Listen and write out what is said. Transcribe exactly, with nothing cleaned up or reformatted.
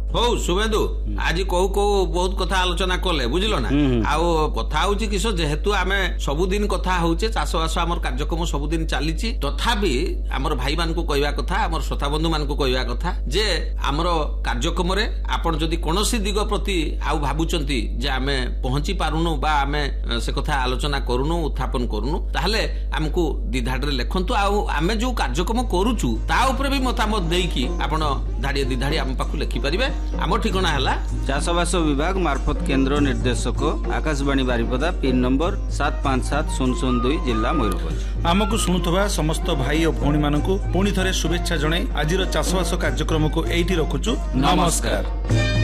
हो शुभेन्दु आज कौ कौ बहुत कथा आलोचना कले बुझिल ना आउ कथा होची किसो जेहेतु आमे सबुदिन कथा होचे चाष बास आमर कार्यक्रम सबुदिन चलीची तथापि आमर भाई मान को कहवा कथा आमर श्रोता बंधु मान को कहवा कथा जे आमर कार्यक्रम रे आपण जदि कोनोसी दिग प्रति आउ भाबुचंती जे आमे पहुंची पारुनु बा आमे से कथा आलोचना करूनु उत्थापन करूनु ताहले हमकु दिधाडरे लेखंतु आउ आमे जो कार्यक्रम करूचु ता ऊपर भी मतामत देकी आपण धाड़ी दिधाड़ी आम पाखु लिखि परिबे। आम ठिकाना है चाषबास विभाग मार्फत केन्द्र निर्देशक आकाशवाणी बारिपदा पिन नंबर सात पांच सात शून्य शून्य दुई जिला मयूरभंज। आमको शुणुवा समस्त भाई और भौणी मानकु पुणी थरे शुभेच्छा जणाई आज चाषबास कार्यक्रम को एठी रखुचु। नमस्कार।